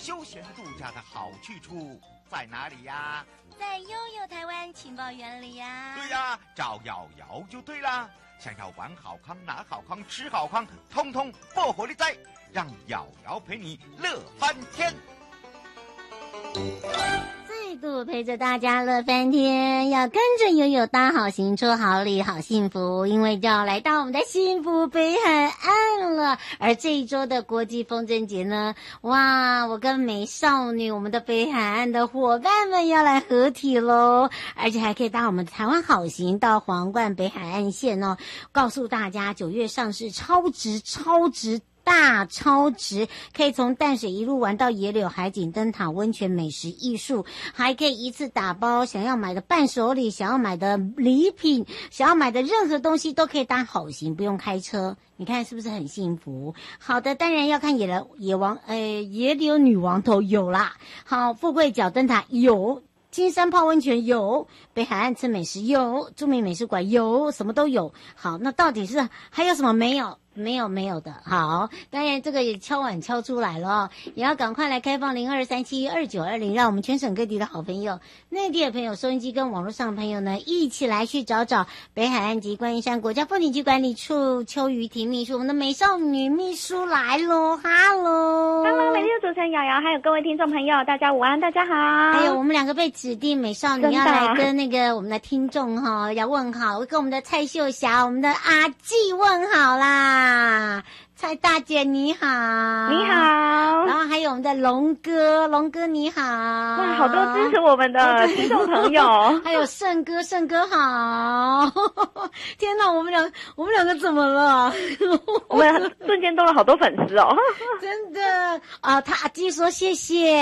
休闲度假的好去处在哪里呀？ 在悠悠台湾情报园里呀。 对呀，找瑶瑶就对啦。想要玩好康、拿好康、吃好康，通通不火力在，让瑶瑶陪你乐翻天。 再度陪着大家乐翻天，要跟着悠悠搭好行，出好礼，好幸福，因为就要来到我们的幸福北海岸了。而这一周的国际风筝节呢，哇，我跟美少女，我们的北海岸的伙伴们要来合体咯，而且还可以搭我们的台湾好行到皇冠北海岸线哦。告诉大家9月上市超值大超值，可以从淡水一路玩到野柳海景灯塔温泉美食艺术，还可以一次打包，想要买的伴手礼，想要买的礼品，想要买的任何东西都可以搭好行，不用开车。你看是不是很幸福？好的，当然要看野柳女王头有啦，好，富贵角灯塔有，金山泡温泉有，北海岸吃美食有，著名美术馆有，什么都有。好，那到底是还有什么没有？没有的。好，当然这个也敲碗敲出来了哦，也要赶快来开放02372920，让我们全省各地的好朋友、内地的朋友、收音机跟网络上的朋友呢，一起来去找找北海岸及观音山国家风景区管理处邱瑜婷秘书，我们的美少女秘书来咯，哈喽， 美丽的主持人瑶瑶，还有各位听众朋友，大家午安，大家好。 还有我们两个被指定美少女要来跟那个我们的听众哈要问好，跟我们的蔡秀霞、我们的阿纪问好啦。蔡大姐你好， 你好， 然后还有我们的龙哥你好， 哇，好多支持我们的听众朋友， 还有盛哥好，天哪，我们两个怎么了？ 我们瞬间多了好多粉丝哦， 真的啊，他阿基说谢谢，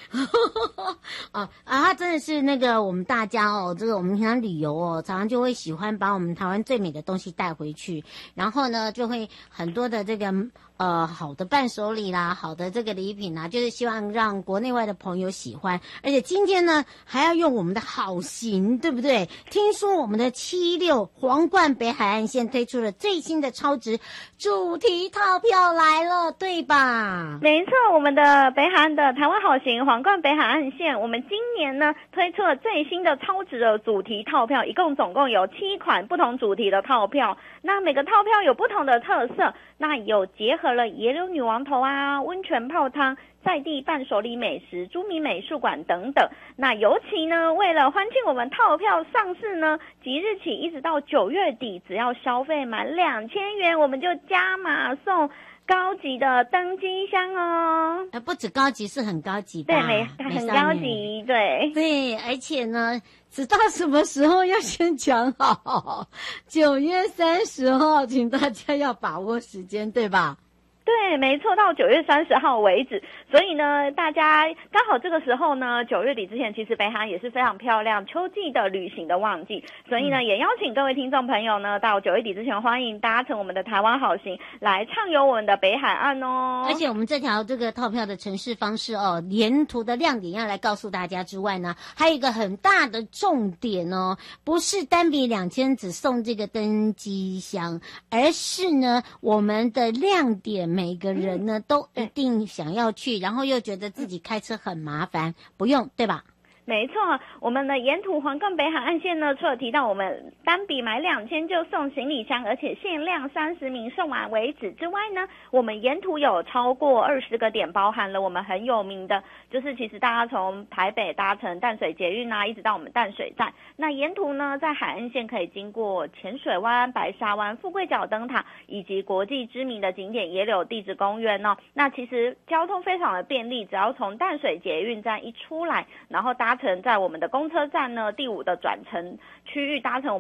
他真的是那个我们大家哦，这个我们平常旅游哦，常常就会喜欢把我们台湾最美的东西带回去，然后呢就会很多的这个好的伴手礼啦，好的这个礼品啦，就是希望让国内外的朋友喜欢。而且今天呢，还要用我们的好行，对不对？听说我们的76皇冠北海岸线推出了最新的超值主题套票来了，对吧？ 没错，我们的北海岸的台湾好行皇冠北海岸线，我们今年呢推出了最新的超值的主题套票，总共有7款不同主题的套票。那每个套票有不同的特色，那有结合了野柳女王头啊、温泉泡汤、在地伴手礼美食、著名美术馆等等。那尤其呢，为了欢庆我们套票上市呢，即日起一直到9月底，只要消费满2000元，我们就加码送高级的登机箱哦。 不止高级，是很高级吧？ 对，很高级， 对，而且呢，直到什么时候要先讲好？9月30号，请大家要把握时间，对吧？ 对，没错，到9月30号为止。所以呢，大家刚好这个时候呢，9月底之前，其实北海岸也是非常漂亮秋季的旅行的旺季。所以呢，也邀请各位听众朋友呢，到9月底之前，欢迎搭乘我们的台湾好行来畅游我们的北海岸哦。 而且我们这条这个套票的城市方式哦，沿途的亮点要来告诉大家之外呢，还有一个很大的重点哦，不是单笔2000只送这个登机箱，而是呢，我们的亮点每个人呢都一定想要去，然后又觉得自己开车很麻烦，不用，对吧？ 没错，我们的沿途皇冠北海岸线呢，除了提到我们单笔买2000就送行李箱，而且限量30名送完为止之外呢，我们沿途有超过20个点，包含了我们很有名的，就是其实大家从台北搭乘淡水捷运啊，一直到我们淡水站，那沿途呢，在海岸线可以经过浅水湾、白沙湾、富贵角灯塔，以及国际知名的景点野柳地质公园哦。那其实交通非常的便利，只要从淡水捷运站一出来，然后搭乘在我们的公车站呢第5的转乘区域搭乘